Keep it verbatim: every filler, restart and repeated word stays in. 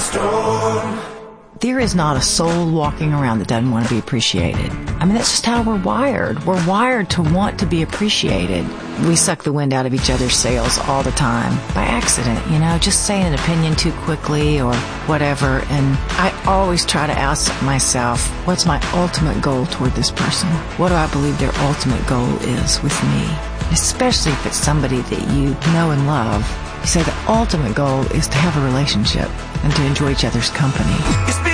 storm. There is not a soul walking around that doesn't want to be appreciated. I mean, that's just how we're wired. We're wired to want to be appreciated. We suck the wind out of each other's sails all the time by accident, you know, just saying an opinion too quickly or whatever. And I always try to ask myself, what's my ultimate goal toward this person? What do I believe their ultimate goal is with me? Especially if it's somebody that you know and love. You say the ultimate goal is to have a relationship and to enjoy each other's company.